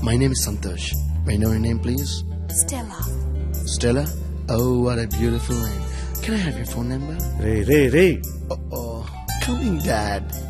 My name is Santosh. May I know your name, please? Stella. Stella? Oh, what a beautiful name. Can I have your phone number? Ray Oh, coming, Dad.